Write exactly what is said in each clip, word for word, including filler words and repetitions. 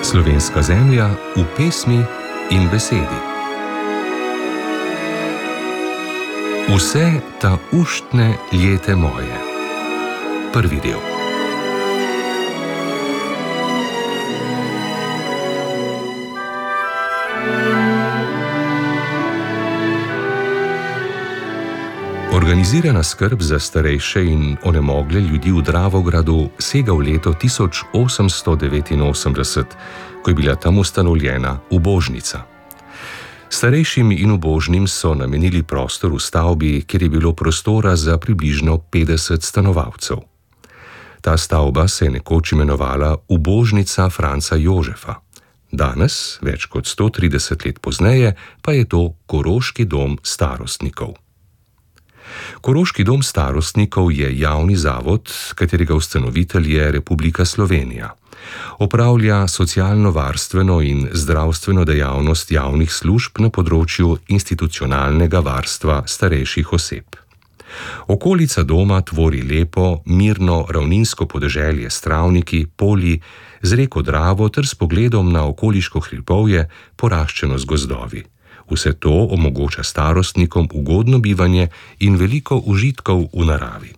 Slovenska zemlja v pesmi in besedi. Vse ta uštne ljete moje. Prvi del. Organizirana skrb za starejše in onemogle ljudi v Dravogradu sega v leto tisoč osemsto devetinosemdeset, ko je bila tam ustanovljena ubožnica. Starejšim in ubožnim so namenili prostor v stavbi, kjer je bilo prostora za približno petdeset stanovalcev. Ta stavba se je nekoč imenovala Ubožnica Franca Jožefa. Danes, več kot sto trideset let pozneje, pa je to Koroški dom starostnikov. Koroški dom starostnikov je javni zavod, katerega ustanovitelj je Republika Slovenija. Opravlja socialno-varstveno in zdravstveno dejavnost javnih služb na področju institucionalnega varstva starejših oseb. Okolica doma tvori lepo, mirno ravninsko podeželje s travniki, polji, z reko Dravo ter s pogledom na okoliško hribovje, poraščeno z gozdovi. Vse to omogoča starostnikom ugodno bivanje in veliko užitkov v naravi.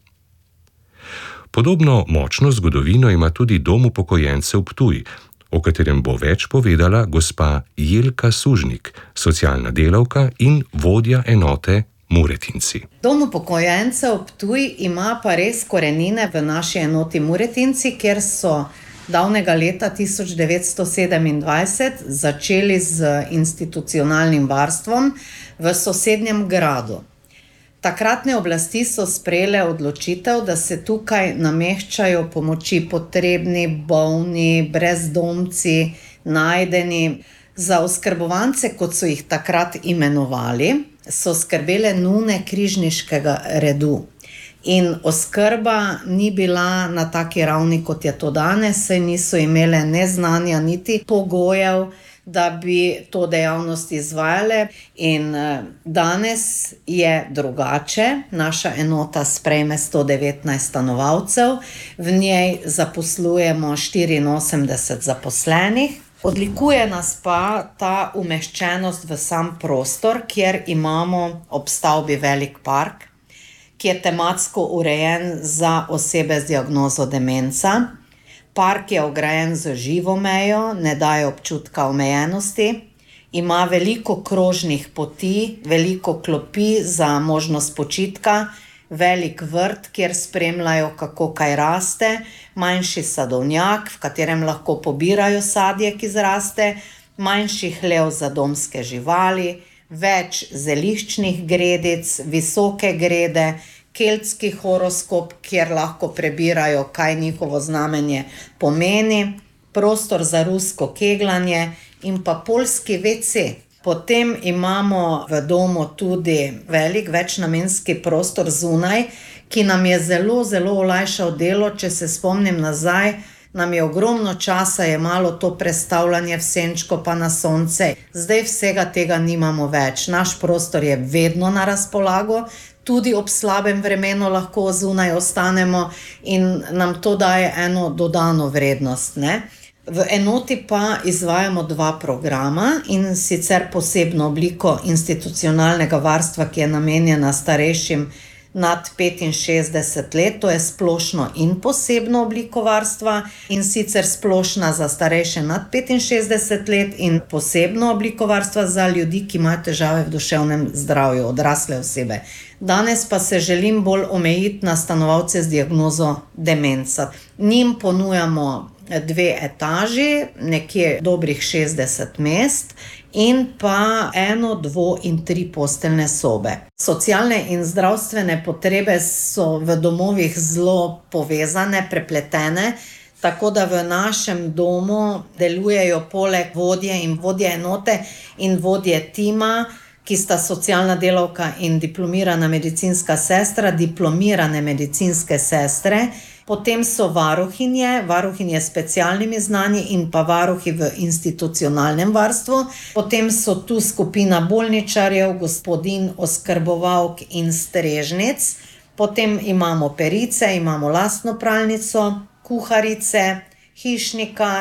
Podobno močno zgodovino ima tudi dom upokojencev Ptuj, o katerem bo več povedala gospa Jelka Sužnik, socialna delavka in vodja enote Muretinci. Dom upokojencev Ptuj ima pa res korenine v naši enoti Muretinci, kjer so davnega leta tisoč devetsto sedemindvajset začeli z institucionalnim varstvom v sosednjem gradu. Takratne oblasti so sprejele odločitev, da se tukaj nameščajo pomoči potrebni, bolni, brezdomci, najdeni. Za oskrbovance, kot so jih takrat imenovali, so skrbele nune križniškega redu. In oskrba ni bila na taki ravni, kot je to danes, saj niso imele ne znanja, niti pogojev, da bi to dejavnost izvajale. In danes je drugače. Naša enota sprejme sto devetnajst stanovalcev, v njej zaposlujemo štiriinosemdeset zaposlenih. Odlikuje nas pa ta umeščenost v sam prostor, kjer imamo ob stavbi velik park, ki je tematsko urejen za osebe z diagnozo demenca. Park je ograjen z živo mejo, ne daje občutka omejenosti. Ima veliko krožnih poti, veliko klopi za možnost počitka, velik vrt, kjer spremljajo, kako kaj raste, manjši sadovnjak, v katerem lahko pobirajo sadje, ki zraste, manjši hlev za domske živali, več zeliščnih gredic, visoke grede, keltski horoskop, kjer lahko prebirajo, kaj njihovo znamenje pomeni, prostor za rusko kegljanje in pa poljski ve ce. Potem imamo v domu tudi velik večnamenski prostor zunaj, ki nam je zelo, zelo olajšal delo. Če se spomnim nazaj, nam je ogromno časa jemalo to prestavljanje v senčko pa na sonce. Zdaj vsega tega nimamo več. Naš prostor je vedno na razpolago, tudi ob slabem vremenu lahko zunaj ostanemo in nam to daje eno dodano vrednost, ne? V enoti pa izvajamo dva programa, in sicer posebno obliko institucionalnega varstva, ki je namenjena starejšim nad petinšestdeset let, to je splošno in posebno obliko varstva, in sicer splošna za starejše nad petinšestdeset let in posebno obliko varstva za ljudi, ki imajo težave v duševnem zdravju, odrasle osebe. Danes pa se želim bolj omejiti na stanovalce z diagnozo demenca. Njim ponujamo dve etaži, nekje dobrih šestdeset mest, in pa eno, dvo in tri posteljne sobe. Socialne in zdravstvene potrebe so v domovih zelo povezane, prepletene, tako da v našem domu delujejo poleg vodje in vodje enote in vodje tima, ki sta socialna delavka in diplomirana medicinska sestra, diplomirane medicinske sestre. Potem so varuhinje, varuhinje s specialnimi znanji in pa varuhi v institucionalnem varstvu. Potem so tu skupina bolničarjev, gospodinj, oskrbovalk in strežnic. Potem imamo perice, imamo lastno pralnico, kuharice, hišnika,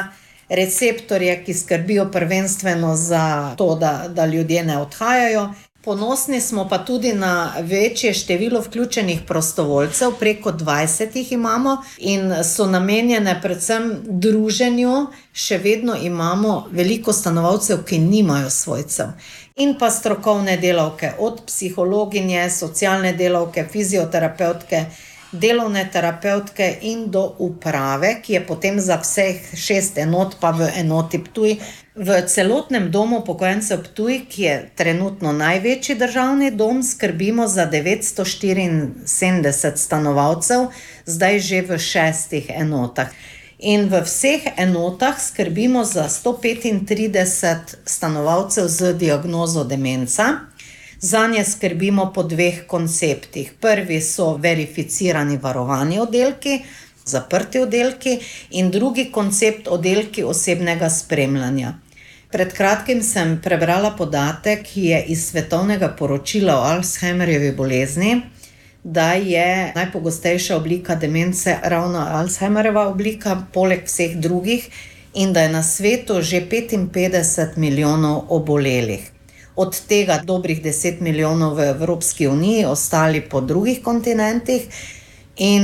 receptorje, ki skrbijo prvenstveno za to, da, da ljudje ne odhajajo. Ponosni smo pa tudi na večje število vključenih prostovoljcev, preko dvajset jih imamo in so namenjene predvsem druženju. Še vedno imamo veliko stanovalcev, ki nimajo svojcev. In pa strokovne delavke, od psihologinje, socialne delavke, fizioterapevtke, delovne terapevtke in do uprave, ki je potem za vseh šest enot pa v enoti Ptuj. V celotnem domu upokojencev Ptuj, ki je trenutno največji državni dom, skrbimo za devetsto štiriinsedemdeset stanovalcev, zdaj že v šestih enotah. In v vseh enotah skrbimo za sto petintrideset stanovalcev z diagnozo demenca. Zanje skrbimo po dveh konceptih. Prvi so verificirani varovani oddelki, zaprti oddelki, in drugi koncept oddelki osebnega spremljanja. Pred kratkim sem prebrala podatek, ki je iz svetovnega poročila o Alzheimerjevi bolezni, da je najpogostejša oblika demence ravno Alzheimerjeva oblika, poleg vseh drugih, in da je na svetu že petinpetdeset milijonov obolelih. Od tega dobrih deset milijonov v Evropski uniji, ostali po drugih kontinentih, in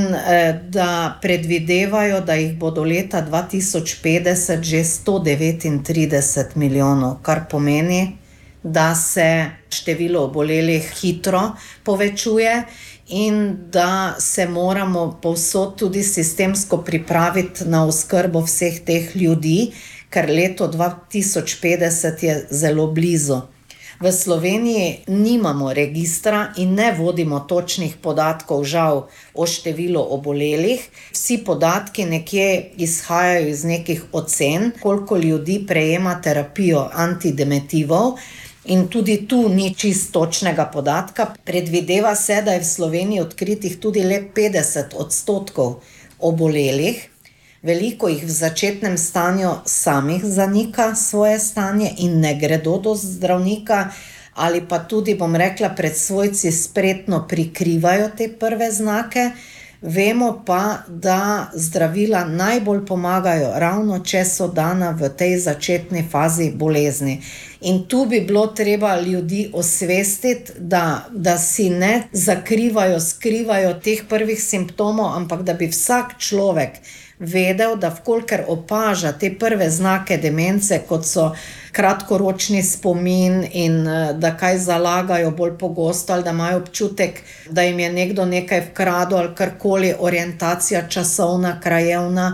da predvidevajo, da jih bo do leta dva tisoč petdeset že sto devetintrideset milijonov, kar pomeni, da se število obolelih hitro povečuje in da se moramo povsod tudi sistemsko pripraviti na oskrbo vseh teh ljudi, ker leto dva tisoč petdeset je zelo blizu. V Sloveniji nimamo registra in ne vodimo točnih podatkov, žal, o številu obolelih. Vsi podatki nekje izhajajo iz nekih ocen, koliko ljudi prejema terapijo antidemetivov, in tudi tu ni čist točnega podatka. Predvideva se, da je v Sloveniji odkritih tudi le petdeset odstotkov obolelih. Veliko jih v začetnem stanju samih zanika svoje stanje in ne gredo do zdravnika, ali pa tudi, bom rekla, pred svojci spretno prikrivajo te prve znake. Vemo pa, da zdravila najbolj pomagajo ravno, če so dana v tej začetni fazi bolezni. In tu bi bilo treba ljudi osvestiti, da, da si ne zakrivajo, skrivajo teh prvih simptomov, ampak da bi vsak človek vedel, da vkolikor opaža te prve znake demence, kot so kratkoročni spomin in da kaj zalagajo bolj pogosto, ali da imajo občutek, da jim je nekdo nekaj vkradel, ali karkoli, orientacija časovna, krajevna,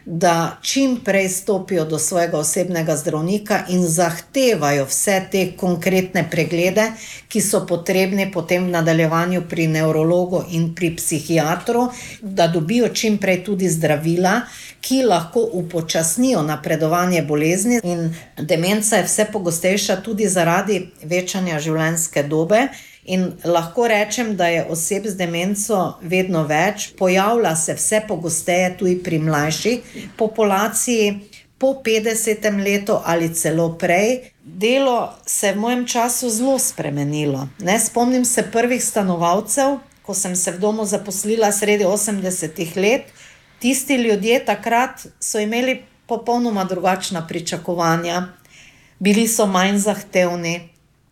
da čim prej stopijo do svojega osebnega zdravnika in zahtevajo vse te konkretne preglede, ki so potrebni potem v nadaljevanju pri nevrologu in pri psihiatru, da dobijo čim prej tudi zdravila, ki lahko upočasnijo napredovanje bolezni. In demenca je vse pogostejša tudi zaradi večanja življenjske dobe. In lahko rečem, da je oseb z demenco vedno več, pojavlja se vse pogosteje tudi pri mlajši populaciji, po petdesetem letu ali celo prej. Delo se je v mojem času zelo spremenilo. Ne, spomnim se prvih stanovalcev, ko sem se v domu zaposlila sredi osemdesetih let. Tisti ljudje takrat so imeli popolnoma drugačna pričakovanja, bili so manj zahtevni.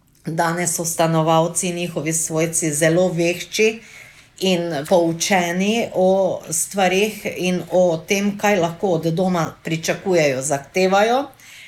Danes so stanovalci in njihovi svojci zelo vešči in poučeni o stvarih in o tem, kaj lahko od doma pričakujejo, zahtevajo.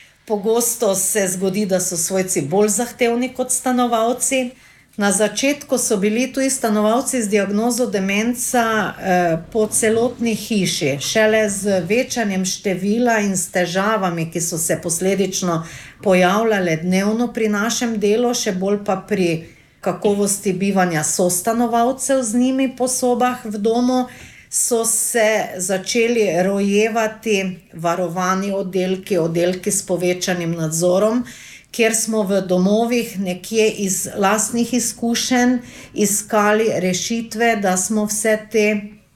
Pogosto se zgodi, da so svojci bolj zahtevni kot stanovalci. Na začetku so bili tudi stanovalci z diagnozo demenca eh, po celotni hiši. Šele z večanjem števila in s težavami, ki so se posledično pojavljale dnevno pri našem delu, še bolj pa pri kakovosti bivanja sostanovalcev z njimi po sobah v domu, so se začeli rojevati varovani oddelki, oddelki s povečanim nadzorom, kjer smo v domovih nekje iz lastnih izkušenj iskali rešitve, da smo vse te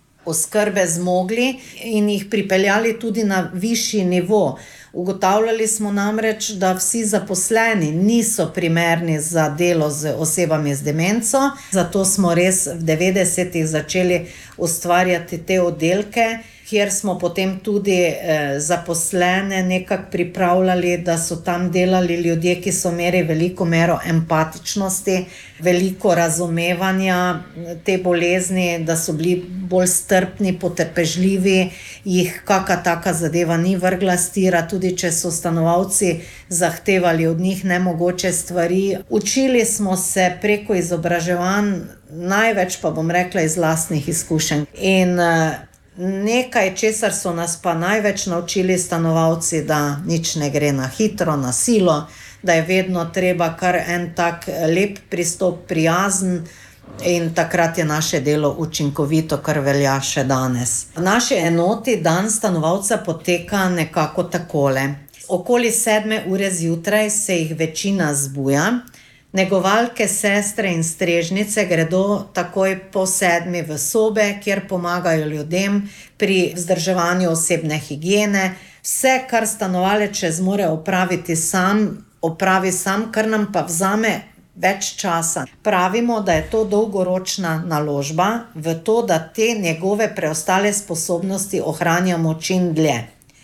oskrbe zmogli in jih pripeljali tudi na višji nivo. Ugotavljali smo namreč, da vsi zaposleni niso primerni za delo z osebami z demenco, zato smo res v devetdesetih začeli ustvarjati te oddelke, kjer smo potem tudi eh, zaposlene nekako pripravljali, da so tam delali ljudje, ki so imeli veliko mero empatičnosti, veliko razumevanja te bolezni, da so bili bolj strpni, potrpežljivi, jih kaka taka zadeva ni vrgla s tira, tudi če so stanovalci zahtevali od njih nemogoče stvari. Učili smo se preko izobraževanj, največ pa bom rekla iz lastnih izkušenj. In eh, nekaj, česar so nas pa največ naučili stanovalci, da nič ne gre na hitro, na silo, da je vedno treba kar en tak lep pristop, prijazen, in takrat je naše delo učinkovito, kar velja še danes. V naši enoti dan stanovalca poteka nekako takole. Okoli sedme ure zjutraj se jih večina zbuja, negovalke, sestre in strežnice gredo takoj po sedmi v sobe, kjer pomagajo ljudem pri vzdrževanju osebne higiene. Vse, kar stanovalec še zmore opraviti sam, opravi sam, kar nam pa vzame več časa. Pravimo, da je to dolgoročna naložba v to, da te njegove preostale sposobnosti ohranjamo čim dlje.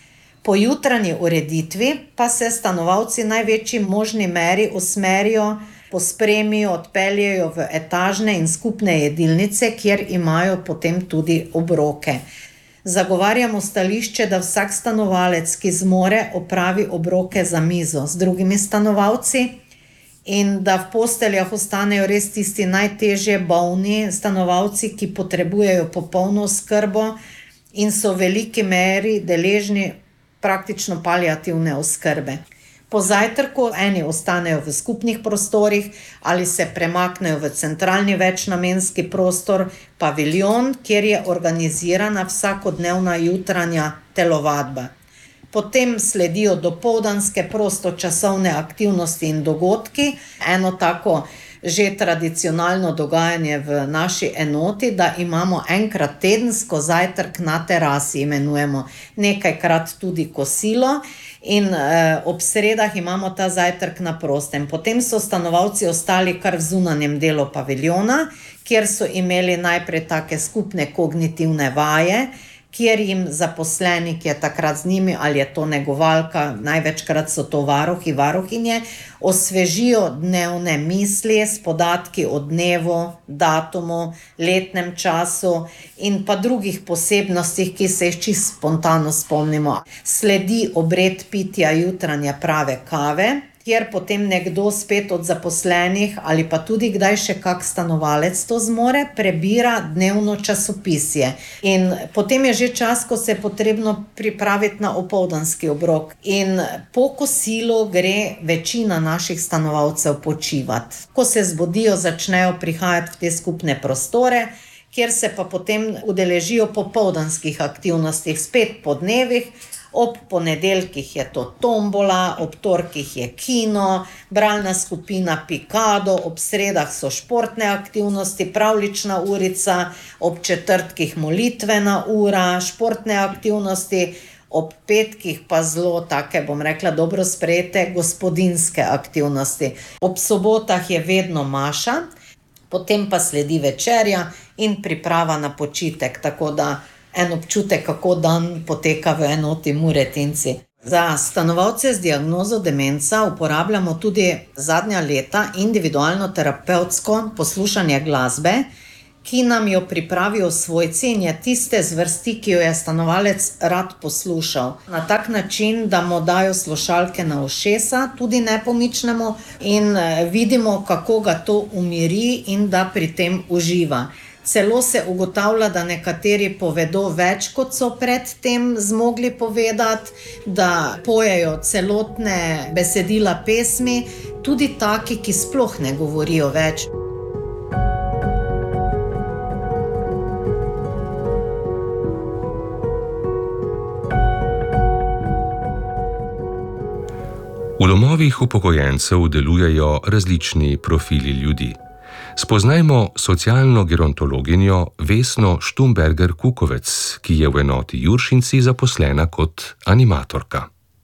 Po jutranji ureditvi pa se stanovalci v največji možni meri usmerijo, pospremijo, odpeljejo v etažne in skupne jedilnice, kjer imajo potem tudi obroke. Zagovarjamo stališče, da vsak stanovalec, ki zmore, opravi obroke za mizo z drugimi stanovalci in da v posteljah ostanejo res tisti najtežje bolni stanovalci, ki potrebujejo popolno oskrbo in so v veliki meri deležni praktično paliativne oskrbe. Po zajtrku eni ostanejo v skupnih prostorih ali se premaknejo v centralni večnamenski prostor, paviljon, kjer je organizirana vsakodnevna jutranja telovadba. Potem sledijo dopoldanske prostočasovne aktivnosti in dogodki. Eno tako že tradicionalno dogajanje v naši enoti, da imamo enkrat tedensko zajtrk na terasi, imenujemo, nekajkrat tudi kosilo in eh, ob sredah imamo ta zajtrk na prostem. Potem so stanovalci ostali kar v zunanjem delu paviljona, kjer so imeli najprej take skupne kognitivne vaje, kjer jim zaposleni, ki je takrat z njimi, ali je to negovalka, največkrat so to varuhi, varuhinje, osvežijo dnevne misli s podatki o dnevu, datumu, letnem času in pa drugih posebnostih, ki se jih čisto spontano spomnimo. Sledi obred pitja jutranje prave kave, kjer potem nekdo spet od zaposlenih ali pa tudi kdaj še kak stanovalec to zmore, prebira dnevno časopisje. In potem je že čas, ko se je potrebno pripraviti na opoldanski obrok. In po kosilu gre večina naših stanovalcev počivati. Ko se zbudijo, začnejo prihajati v te skupne prostore, kjer se pa potem udeležijo popoldanskih aktivnostih, spet po dnevih. Ob ponedeljkih je to tombola, ob torkih je kino, bralna skupina Pikado, ob sredah so športne aktivnosti, pravljična urica, ob četrtkih molitvena ura, športne aktivnosti, ob petkih pa zelo take, bom rekla, dobro sprejete gospodinjske aktivnosti. Ob sobotah je vedno maša, potem pa sledi večerja in priprava na počitek, tako da en občutek, kako dan poteka v enoti Muretinci. Za stanovalce z diagnozo demenca uporabljamo tudi zadnja leta individualno terapevtsko poslušanje glasbe, ki nam jo pripravijo svojci in je tiste zvrsti, ki jo je stanovalec rad poslušal. Na tak način, da mu dajo slušalke na ušesa, tudi nepomičnemu, in vidimo, kako ga to umiri in da pri tem uživa. Celo se ugotavlja, da nekateri povedo več, kot so predtem zmogli povedati, da pojejo celotne besedila pesmi, tudi taki, ki sploh ne govorijo več. V domovih upokojencev delujejo različni profili ljudi. Spoznajmo socialno gerontologinjo Vesno Štumberger-Kukovec, ki je v enoti Juršinci zaposlena kot animatorka.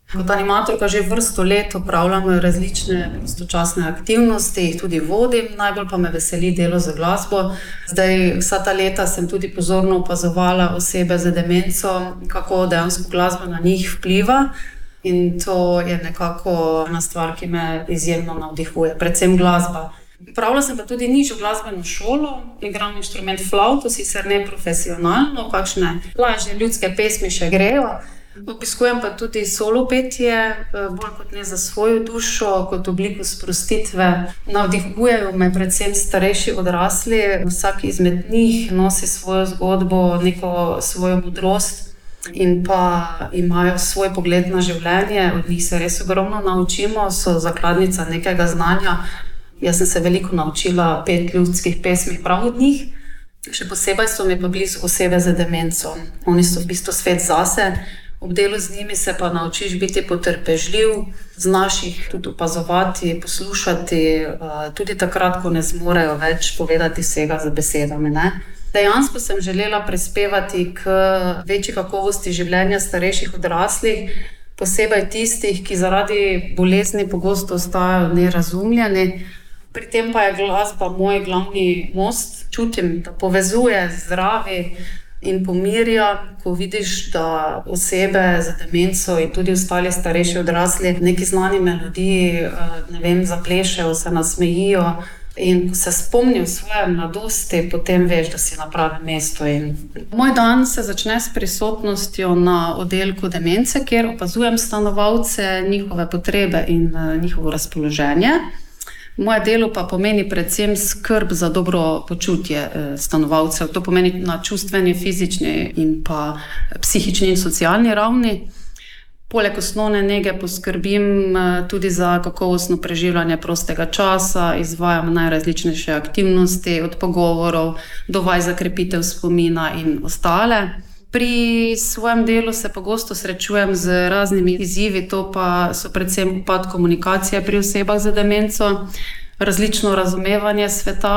Kot animatorka že vrsto let opravljam različne prostočasne aktivnosti, jih tudi vodim, najbolj pa me veseli delo z glasbo. Zdaj, vsa ta leta sem tudi pozorno opazovala osebe z demenco, kako dejansko glasba na njih vpliva. In to je nekako ena stvar, ki me izjemno navdihuje, predvsem glasba. Pravila sem pa tudi nižjo glasbeno šolo, igram inštrument flavto, sicer ne profesionalno, kakšne lažje ljudske pesmi še grejo. Obiskujem pa tudi solo petje, bolj kot ne za svojo dušo, kot obliko sprostitve. Navdihujejo me predvsem starejši odrasli, vsak izmed njih nosi svojo zgodbo, neko svojo modrost in pa imajo svoj pogled na življenje. Od njih se res ogromno naučimo, so zakladnica nekega znanja. Jaz sem se veliko naučila pet ljudskih pesmi prav od njih. Še posebej so mi pa blizu osebe z demenco. Oni so v bistvu svet zase. Ob delu z njimi se pa naučiš biti potrpežljiv, znaš jih tudi opazovati, poslušati, tudi takrat, ko ne zmorejo več povedati vsega z besedami, ne? Dejansko sem želela prispevati k večji kakovosti življenja starejših odraslih, posebej tistih, ki zaradi bolezni pogosto ostajajo nerazumljeni. Pri tem pa je glasba moj glavni most. Čutim, da povezuje, zdravi in pomirja, ko vidiš, da osebe z demenco in tudi ostali starejši odrasli neki znani melodiji, ne vem, zaplešejo, se nasmejijo. In ko se spomnim svoje mladosti, potem veš, da si na pravem mestu. In moj dan se začne s prisotnostjo na oddelku demence, kjer opazujem stanovalce, njihove potrebe in njihovo razpoloženje. Moje delo pa pomeni predvsem skrb za dobro počutje stanovalcev. To pomeni na čustveni, fizični in pa psihični in socialni ravni. Poleg osnovne nege poskrbim tudi za kakovostno preživljanje prostega časa, izvajam najrazličnejše aktivnosti, od pogovorov do vaj za krepitev spomina in ostale. Pri svojem delu se pogosto srečujem z raznimi izzivi, to pa so predvsem upad komunikacije pri osebah z demenco, različno razumevanje sveta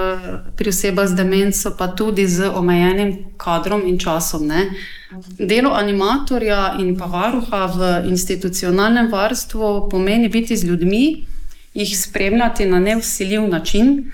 pri osebah z demenco, pa tudi z omejenim kadrom in časom, ne. Delo animatorja in pa varuha v institucionalnem varstvu pomeni biti z ljudmi, jih spremljati na nevsiljiv način,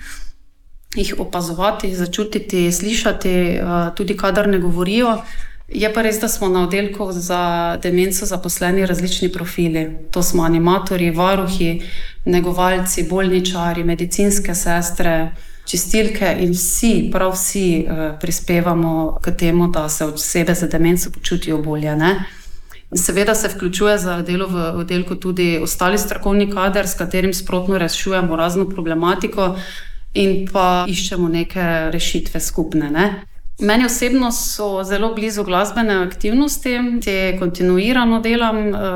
jih opazovati, začutiti, slišati, tudi kadar ne govorijo. Je pa res, da smo na oddelku za demenco zaposleni različni profili. To smo animatorji, varuhi, negovalci, bolničari, medicinske sestre, čistilke in vsi, prav vsi prispevamo k temu, da se osebe z demenco počutijo bolje, ne? Seveda se vključuje za delo v oddelku tudi ostali strokovni kader, s katerim sprotno rešujemo razno problematiko in pa iščemo neke rešitve skupne, ne? Meni osebno so zelo blizu glasbene aktivnosti, te kontinuirano delam,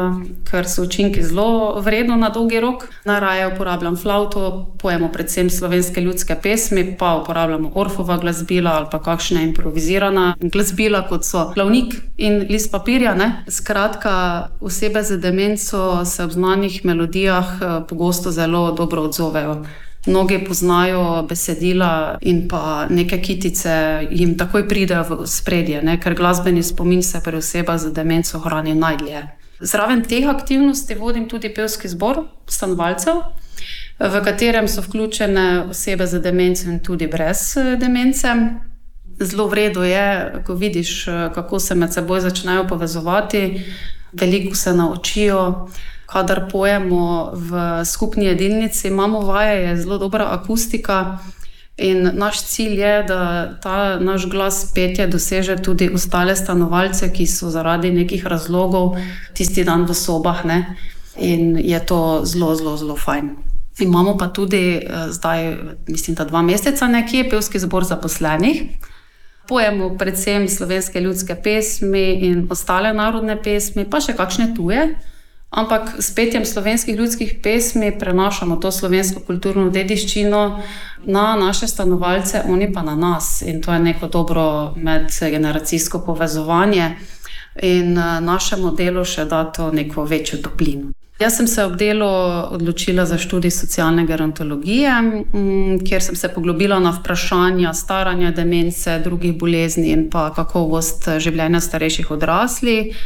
ker so učinki zelo vredno na dolgi rok. Najraje uporabljam flavto, pojemo predvsem slovenske ljudske pesmi, pa uporabljamo Orffova glasbila ali pa kakšne improvizirana glasbila, kot so Glavnik in List papirja, ne. Skratka, osebe z demenco se ob znanih melodijah pogosto zelo dobro odzovejo. Mnogi poznajo besedila in pa neke kitice jim takoj pridejo v spredje, ne, ker glasbeni spomin se pri osebah z demenco hrani najdlje. Zraven teh aktivnosti vodim tudi pevski zbor stanovalcev, v katerem so vključene osebe z demenco in tudi brez demence. Zelo v redu je, ko vidiš, kako se med seboj začnejo povezovati, veliko se naučijo. Kadar pojemo v skupni jedilnici, imamo vaje, je zelo dobra akustika in naš cilj je, da ta naš glas petje doseže tudi ostale stanovalce, ki so zaradi nekih razlogov tisti dan v sobah, ne. In je to zelo, zelo, zelo fajn. Imamo pa tudi zdaj, mislim, da dva meseca nekje, pevski zbor zaposlenih. Pojemo predvsem slovenske ljudske pesmi in ostale narodne pesmi, pa še kakšne tuje. Ampak s petjem slovenskih ljudskih pesmi prenašamo to slovensko kulturno dediščino na naše stanovalce, oni pa na nas. In to je neko dobro medgeneracijsko povezovanje in našemu delu še da to neko večjo toplino. Jaz sem se ob delu odločila za študij socialne gerontologije, kjer sem se poglobila na vprašanja staranja, demence, drugih bolezni in pa kakovost življenja starejših odraslih.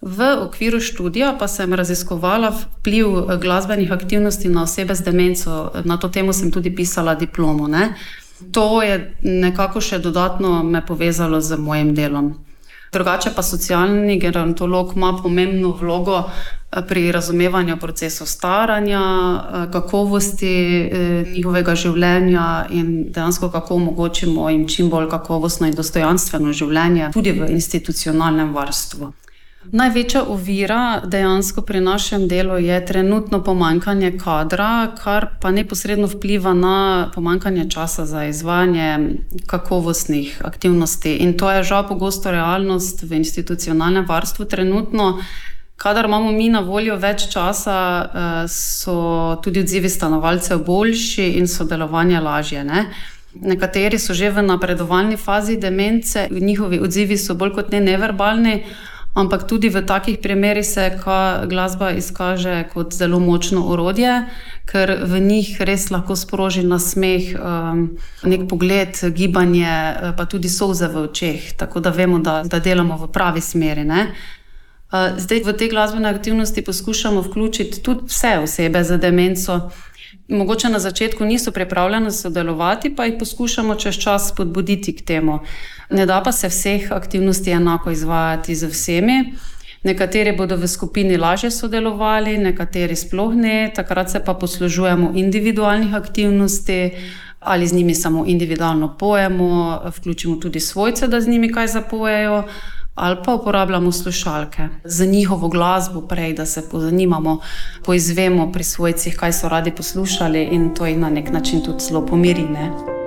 V okviru študija pa sem raziskovala vpliv glasbenih aktivnosti na osebe z demenco. Na to temo sem tudi pisala diplomo, ne. To je nekako še dodatno me povezalo z mojim delom. Drugače pa socialni gerontolog ima pomembno vlogo pri razumevanju procesov staranja, kakovosti njihovega življenja in dejansko kako omogočimo jim čim bolj kakovostno in dostojanstveno življenje tudi v institucionalnem varstvu. Največja ovira dejansko pri našem delu je trenutno pomanjkanje kadra, kar pa neposredno vpliva na pomanjkanje časa za izvajanje kakovostnih aktivnosti. In to je žal pogosto realnost v institucionalnem varstvu trenutno. Kadar imamo mi na voljo več časa, so tudi odzivi stanovalcev boljši in sodelovanje lažje, ne? Nekateri so že v napredovalni fazi demence, njihovi odzivi so bolj kot ne neverbalni, ampak tudi v takih primerih se glasba izkaže kot zelo močno orodje, ker v njih res lahko sproži nasmeh, nek pogled, gibanje, pa tudi solze v očeh, tako da vemo, da, da delamo v pravi smeri, ne. Zdaj v te glasbene aktivnosti poskušamo vključiti tudi vse osebe z demenco. Mogoče na začetku niso pripravljene sodelovati, pa jih poskušamo čez čas spodbuditi k temu. Ne da pa se vseh aktivnosti enako izvajati z vsemi. Nekateri bodo v skupini lažje sodelovali, nekateri sploh ne, takrat se pa poslužujemo individualnih aktivnosti ali z njimi samo individualno pojemo, vključimo tudi svojce, da z njimi kaj zapojejo, ali pa uporabljamo slušalke za njihovo glasbo prej, da se pozanimamo, poizvemo pri svojcih, kaj so radi poslušali in to jih na nek način tudi zelo pomiri, ne.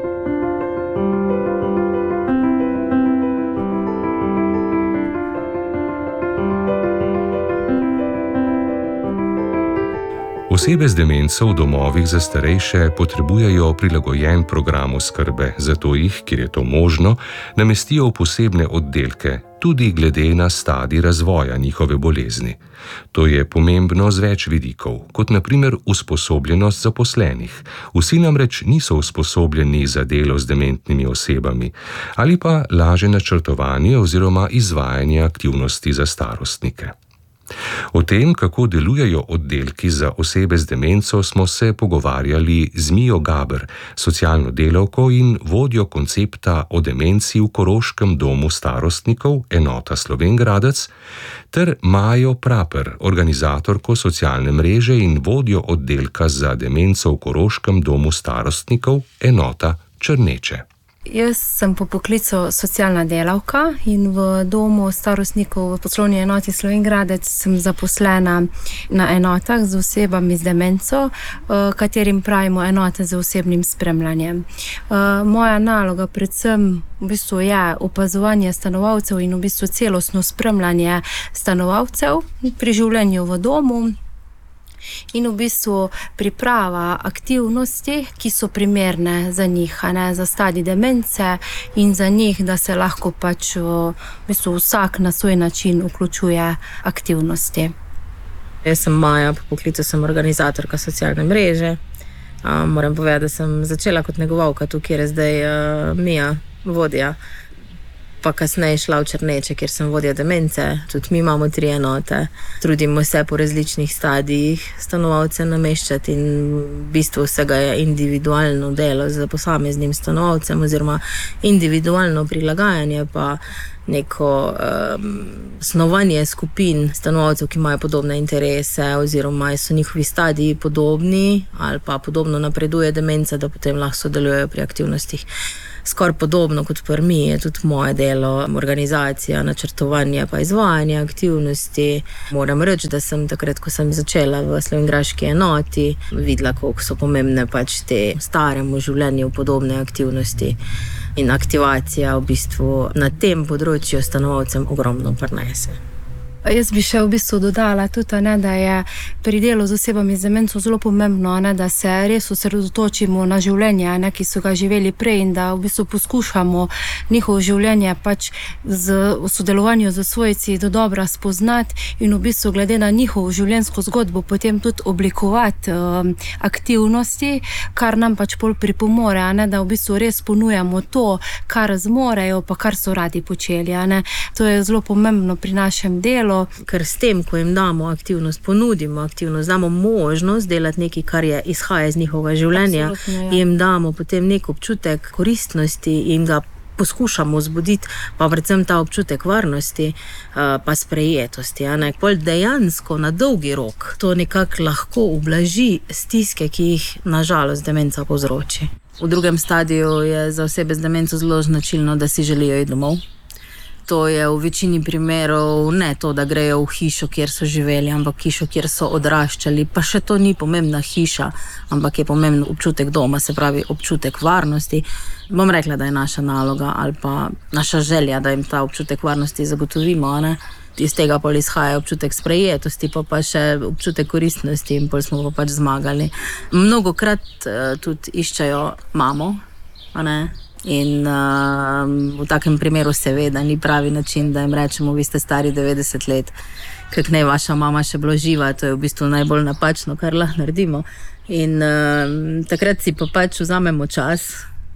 Osebe z demenco v domovih za starejše potrebujejo prilagojen program oskrbe, zato jih, kjer je to možno, namestijo v posebne oddelke, tudi glede na stadij razvoja njihove bolezni. To je pomembno z več vidikov, kot na primer usposobljenost zaposlenih. Vsi namreč niso usposobljeni za delo z dementnimi osebami, ali pa lažje načrtovanje oziroma izvajanje aktivnosti za starostnike. O tem, kako delujejo oddelki za osebe z demenco, smo se pogovarjali z Mijo Gaber, socialno delavko in vodjo koncepta o demenci v Koroškem domu starostnikov, enota Slovenj Gradec, ter Majo Praper, organizatorko socialne mreže in vodjo oddelka za demenco v Koroškem domu starostnikov, enota Črneče. Jaz sem po poklicu socialna delavka in v domu starostnikov v poslovni enoti Slovenj Gradec sem zaposlena na enotah z osebami z demenco, katerim pravimo enote z osebnim spremljanjem. Moja naloga predvsem v bistvu je opazovanje stanovalcev in v bistvu celostno spremljanje stanovalcev pri življenju v domu, in v bistvu priprava aktivnosti, ki so primerne za njih, ne, za stadij demence in za njih, da se lahko pač v bistvu vsak na svoj način vključuje aktivnosti. Jaz sem Maja, po poklicu sem organizatorka socialne mreže. Um, moram povedati, da sem začela kot negovalka tu, kjer je zdaj uh, Mija, vodja. Pa kasneje šla v Črneče, kjer sem vodja demence. Tudi mi imamo tri enote. Trudimo se po različnih stadijih stanovalce nameščati in v bistvu vsega je individualno delo z posameznim stanovalcem oziroma individualno prilagajanje pa neko um, snovanje skupin stanovalcev, ki imajo podobne interese oziroma so njihovi stadiji podobni ali pa podobno napreduje demenca, da potem lahko sodelujejo pri aktivnostih. Skoraj podobno kot pri mi je tudi moje delo, organizacija, načrtovanje pa izvajanje aktivnosti. Moram reči, da sem takrat, ko sem začela v slovenjgraški enoti, videla, koliko so pomembne pač te staremu življenju podobne aktivnosti in aktivacija v bistvu na tem področju stanovalcem ogromno prinese. Jaz bi še v bistvu dodala tudi, ne, da je pri delu z osebami z demenco zelo pomembno, ne, da se res osredotočimo na življenje, ne, ki so ga živeli prej in da v bistvu poskušamo njihovo življenje pač z, v sodelovanju z svojci do dobra spoznati in v bistvu glede na njihovo življenjsko zgodbo potem tudi oblikovati um, aktivnosti, kar nam pač pol pripomore, ne, da v bistvu res ponujamo to, kar zmorejo pa kar so radi počeli. Ne. To je zelo pomembno pri našem delu. spremenilo, ker s tem, ko jim damo aktivnost, ponudimo aktivnost, damo možnost delati nekaj, kar je izhaja iz njihovega življenja, ja. Jim damo potem nek občutek koristnosti in ga poskušamo zbuditi, pa predvsem ta občutek varnosti, pa sprejetosti. Pol dejansko na dolgi rok to nekako lahko ublaži stiske, ki jih nažalost demenca povzroči. V drugem stadiju je za osebe z demenco zelo značilno, da si želijo iti domov. To je v večini primerov ne to, da grejo v hišo, kjer so živeli, ampak hišo, kjer so odraščali. Pa še to ni pomembna hiša, ampak je pomemben občutek doma, se pravi občutek varnosti. Bom rekla, da je naša naloga ali pa naša želja, da jim ta občutek varnosti zagotovimo, ne? Iz tega pol izhaja občutek sprejetosti, pa pa še občutek koristnosti in pol smo pa pač zmagali. Mnogokrat uh, tudi iščejo mamo, a ne? In uh, v takem primeru seveda ni pravi način, da jim rečemo, vi ste stari devetdeset let, kak ne vaša mama še bila živa, to je v bistvu najbolj napačno, kar lahko naredimo. In uh, takrat si pa pač vzamemo čas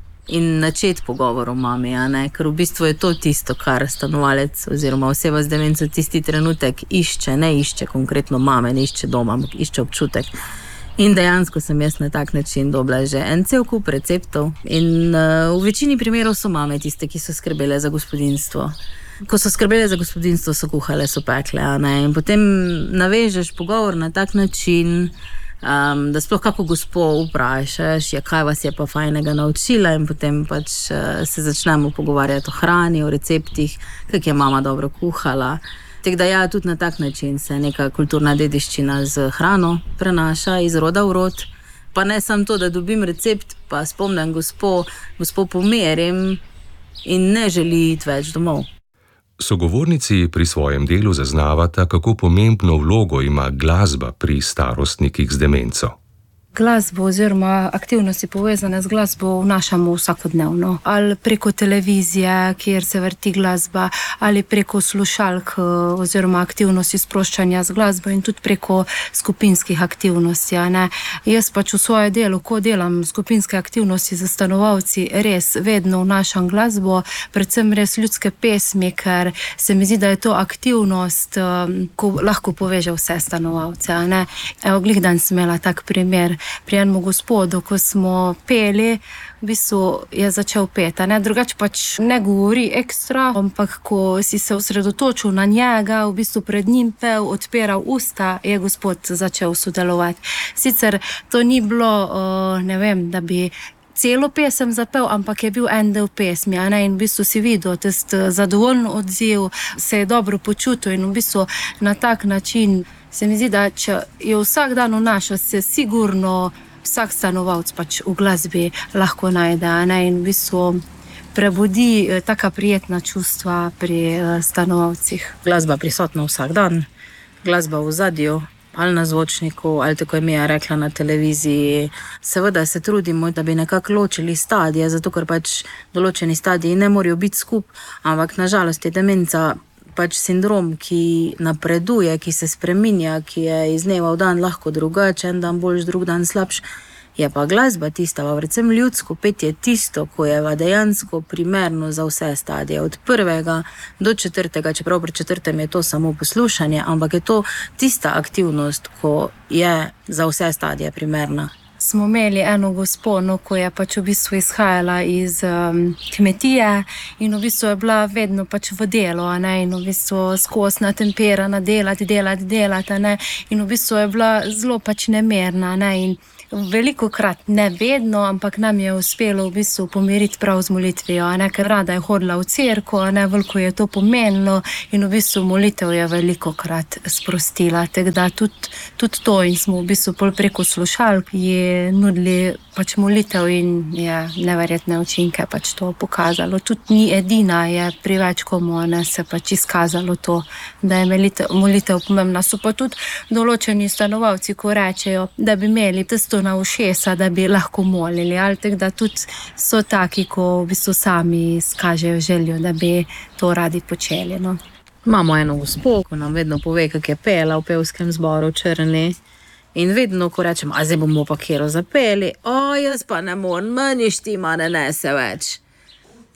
in načeti pogovor o mami, a ne? Ker v bistvu je to tisto, kar stanovalec oziroma oseba z demenco tisti trenutek išče, ne išče konkretno mame, ne išče doma, ampak išče občutek. In dejansko sem jaz na tak način dobila že en cel kup receptov in uh, v večini primerov so mame tiste, ki so skrbele za gospodinjstvo. Ko so skrbele za gospodinjstvo, so kuhale, so pekle, a ne? In potem navežeš pogovor na tak način, um, da sploh kako gospo vprašaš, ja, kaj vas je pa fajnega naučila in potem pač uh, se začnemo pogovarjati o hrani, o receptih, kak je mama dobro kuhala. Tako da ja, tudi na tak način se neka kulturna dediščina z hrano prenaša iz roda v rod. Pa ne samo to, da dobim recept, pa spomnim gospo, gospo pomerim in ne želi iti več domov. Sogovornici pri svojem delu zaznavata, kako pomembno vlogo ima glasba pri starostnikih z demenco. Glasbo oziroma aktivnosti povezane z glasbo vnašamo vsakodnevno. Ali preko televizije, kjer se vrti glasba, ali preko slušalk oziroma aktivnosti sproščanja z glasbo in tudi preko skupinskih aktivnosti. Ne? Jaz pač v svoje delo, ko delam skupinske aktivnosti za stanovalci, res vedno vnašam glasbo, predvsem res ljudske pesmi, ker se mi zdi, da je to aktivnost, ko lahko poveže vse stanovalce. Ne? Evo, glih dan sem imela tak primer. Pri enemu gospodu, ko smo peli, v bistvu je začel peti. Drugače pač ne govori ekstra, ampak ko si se osredotočil na njega, v bistvu pred njim pel, odpiral usta, je gospod začel sodelovati. Sicer to ni bilo, ne vem, da bi celo pesem zapel, ampak je bil en del pesmi, a ne? In v bistvu si videl, tist zadovoljen odziv, se je dobro počutil in v bistvu na tak način se mi zdi, da če je vsak dan vnaša, se sigurno vsak stanovalc pač v glasbi lahko najde, a ne? In v bistvu prebudi taka prijetna čustva pri stanovalcih. Glasba prisotna vsak dan, glasba v ozadju, ali na zvočniku, ali tako je Mija rekla na televiziji. Seveda se trudimo, da bi nekako ločili stadije, zato ker pač določeni stadiji ne morajo biti skup, ampak nažalost je demenca pač sindrom, ki napreduje, ki se spreminja, ki je iz dneva v dan lahko drugače, en dan boljš, drug dan slabš. Je pa glasba tista, pa predvsem ljudsko petje tisto, ko je dejansko primerno za vse stadije. Od prvega do četrtega, čeprav pri četrtem je to samo poslušanje, ampak je to tista aktivnost, ko je za vse stadije primerna. Smo imeli eno gospo, no, ko je pač v bistvu izhajala iz um, kmetije in v bistvu je bila vedno pač v delu, a ne, in v bistvu skozi natemperana, delati, delati, delati, a ne, in v bistvu je bila zelo pač nemirna, ne, in veliko krat, ne vedno, ampak nam je uspelo v bistvu pomiriti prav z molitvijo, a ne, ker rada je hodila v cerkev, a ne, veliko je to pomenilo in v bistvu molitev je veliko krat sprostila, tako da tudi, tudi to in smo v bistvu pol preko slušalk je nudili pač molitev in je neverjetne učinke pač to pokazalo. Tudi ni edina, je pri več komu, ne, se pač izkazalo to, da je molitev, molitev pomembna. So pa tudi določeni stanovalci, ko rečejo, da bi imeli testo na ušesa, da bi lahko molili, ali tako da tudi so taki, ko v bistvu sami skažejo željo, da bi to radi počeli, no. Imamo eno gospo, ko nam vedno pove, kak je pela v pevskem zboru v Črni. In vedno, ko rečem, a zdaj bomo pa kjero zapeli, o, jaz pa ne morem, meni štima ne nese več.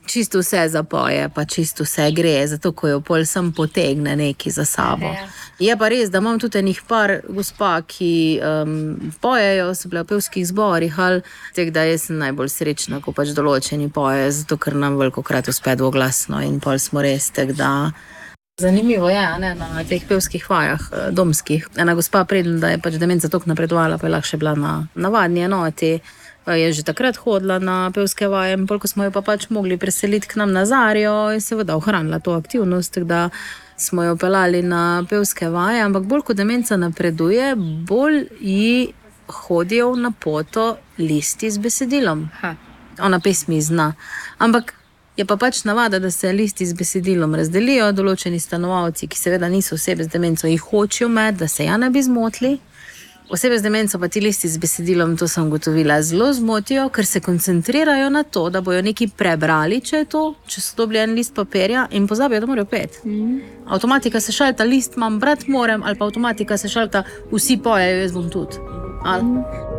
čisto vse zapoje, pa čisto vse gre, zato ko jo pol sem potegne neki za sabo. Je pa res, da imam tudi enih par gospa, ki um, pojejo, so bile v pevskih zborih, ali tek, da jaz sem najbolj srečna, ko pač določeni poje, zato ker nam velikokrat uspe dvoglasno in pol smo res, tek da. Zanimivo je, ne, na teh pevskih vajah, domskih. Ena gospa preden, da je pač demenca toliko napredovala, pa je lahko še bila na navadni enoti. Je že takrat hodila na pevske vaje, in ko smo jo pa pač mogli preseliti k nam na Zarjo, je seveda ohranila to aktivnost, da smo jo pelali na pevske vaje, ampak bolj ko demenca napreduje, bolj ji hodijo na poto listi z besedilom. Ha. Ona pesmi zna, ampak je pa pač navada, da se listi z besedilom razdelijo, določeni stanovalci, ki seveda niso osebe z demenco, jih hočejo med, da se ja ne bi zmotili. Osebe z demenco pa ti listi z besedilom, to sem ugotovila, zelo zmotijo, ker se koncentrirajo na to, da bojo nekaj prebrali, če je to, če so dobili en list papirja in pozabijo, da morajo pet. Mm. Avtomatika se šalta, list imam, brat morem, ali pa avtomatika se šalta, vsi pojejo, jaz bom tudi. Ali? Mm.